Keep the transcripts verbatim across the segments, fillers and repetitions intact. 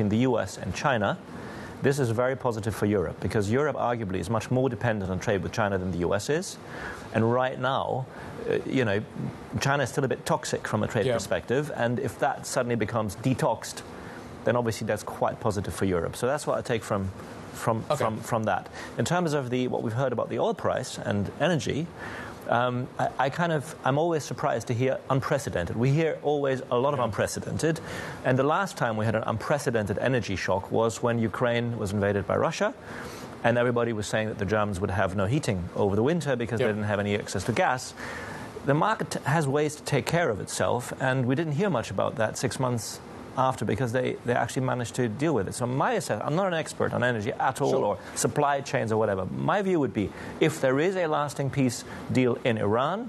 between the U S and China, this is very positive for Europe, because Europe arguably is much more dependent on trade with China than the U S is. And right now, uh, you know, China is still a bit toxic from a trade yeah. perspective. And if that suddenly becomes detoxed, then obviously that's quite positive for Europe. So that's what I take from from okay. from, from that. In terms of the what we've heard about the oil price and energy, um, I, I kind of I'm always surprised to hear unprecedented. We hear always a lot of unprecedented, and the last time we had an unprecedented energy shock was when Ukraine was invaded by Russia, and everybody was saying that the Germans would have no heating over the winter because yep. they didn't have any access to gas. The market has ways to take care of itself, and we didn't hear much about that six months after, because they, they actually managed to deal with it. So my assessment, I'm not an expert on energy at all, sure. or supply chains or whatever. My view would be, if there is a lasting peace deal in Iran,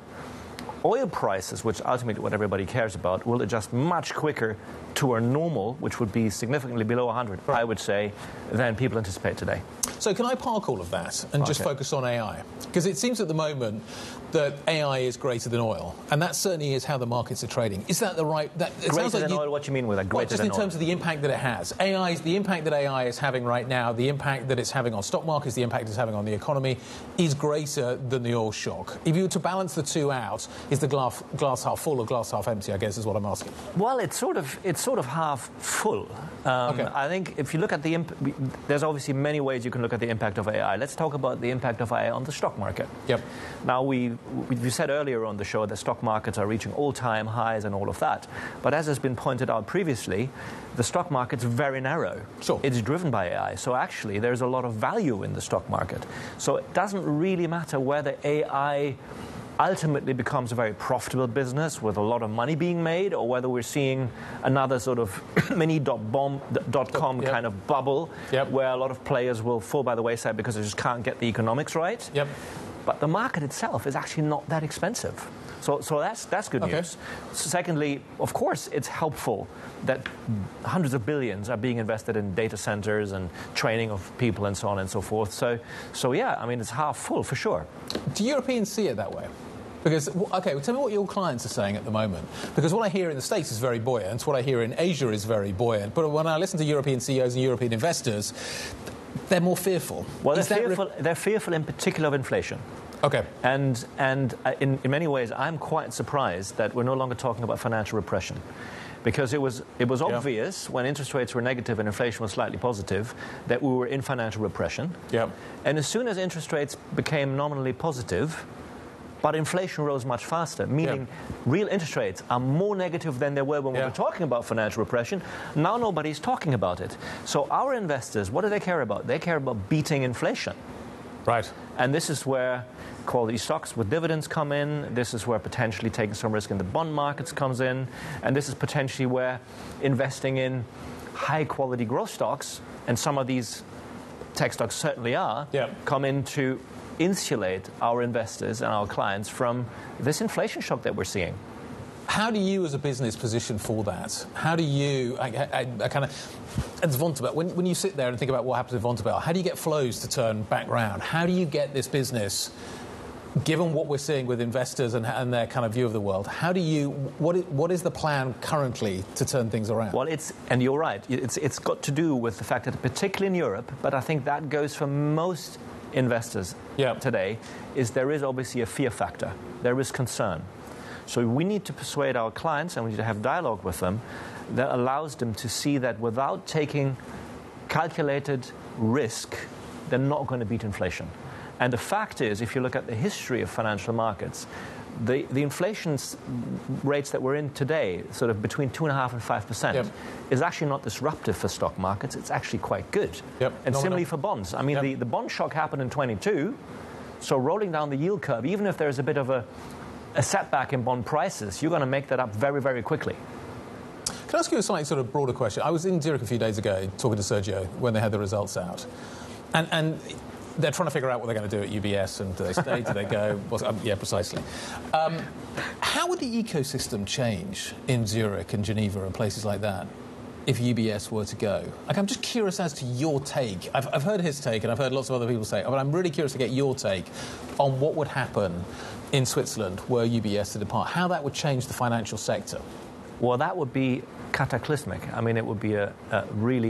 oil prices, which ultimately what everybody cares about, will adjust much quicker to a normal, which would be significantly below one hundred, right. I would say, than people anticipate today. So can I park all of that and okay. just focus on A I? Because it seems at the moment that A I is greater than oil, and that certainly is how the markets are trading. Is that the right... That, it greater like than you, oil? What do you mean with that? Greater well, just than in terms oil? of the impact that it has. A I is the impact that A I is having right now, the impact that it's having on stock markets, the impact it's having on the economy, is greater than the oil shock. If you were to balance the two out, is the glass, glass half full or glass half empty, I guess is what I'm asking. Well, it's sort of it's sort of half full. Um, okay. I think if you look at the... Imp- there's obviously many ways you can look at the impact of A I. Let's talk about the impact of A I on the stock market. Yep. Now, we, we, we said earlier on the show that stock markets are reaching all-time highs and all of that. But as has been pointed out previously, the stock market's very narrow. Sure. It's driven by A I. So actually, there's a lot of value in the stock market. So it doesn't really matter whether A I ultimately becomes a very profitable business with a lot of money being made, or whether we're seeing another sort of mini dot bomb dot com yep. kind of bubble yep. where a lot of players will fall by the wayside because they just can't get the economics right. Yep. But the market itself is actually not that expensive. So, so that's that's good okay. news. Secondly, of course, it's helpful that hundreds of billions are being invested in data centers and training of people and so on and so forth. So, so yeah, I mean, it's half full for sure. Do Europeans see it that way? Because, okay, well, tell me what your clients are saying at the moment. Because what I hear in the States is very buoyant, what I hear in Asia is very buoyant. But when I listen to European C E Os and European investors, they're more fearful. Well, they're, is that fearful, re- they're fearful in particular of inflation. Okay. And, and in, in many ways, I'm quite surprised that we're no longer talking about financial repression. Because it was, it was yeah. obvious when interest rates were negative and inflation was slightly positive that we were in financial repression. Yeah. And as soon as interest rates became nominally positive, but inflation rose much faster, meaning yeah. real interest rates are more negative than they were when yeah. we were talking about financial repression. Now nobody's talking about it. So our investors, what do they care about? They care about beating inflation. Right. And this is where quality stocks with dividends come in. This is where potentially taking some risk in the bond markets comes in. And this is potentially where investing in high-quality growth stocks, and some of these tech stocks certainly are, yeah. come in to insulate our investors and our clients from this inflation shock that we're seeing. How do you, as a business, position for that? How do you, I, I, I kind of, as Vontobel, when, when you sit there and think about what happens with Vontobel, how do you get flows to turn back round? How do you get this business, given what we're seeing with investors and, and their kind of view of the world, how do you, what is, what is the plan currently to turn things around? Well, it's, and you're right, it's, it's got to do with the fact that, particularly in Europe, but I think that goes for most investors yeah. today, is there is obviously a fear factor. There is concern. So we need to persuade our clients, and we need to have dialogue with them that allows them to see that without taking calculated risk, they're not going to beat inflation. And the fact is, if you look at the history of financial markets, the, the inflation rates that we're in today, sort of between two and a half and five percent, yep. is actually not disruptive for stock markets. It's actually quite good. Yep. And no, similarly no. for bonds. I mean, yep. the, the bond shock happened in twenty-two, so rolling down the yield curve, even if there's a bit of a, a setback in bond prices, you're going to make that up very, very quickly. Can I ask you a slightly sort of broader question? I was in Zurich a few days ago talking to Sergio when they had the results out. And, and they're trying to figure out what they're going to do at U B S, and do they stay, do they go? Well, um, yeah, precisely. Um, how would the ecosystem change in Zurich and Geneva and places like that if U B S were to go? Like, I'm just curious as to your take. I've, I've heard his take, and I've heard lots of other people say it, but I'm really curious to get your take on what would happen in Switzerland were U B S to depart, how that would change the financial sector. Well, that would be cataclysmic. I mean, it would be a, a really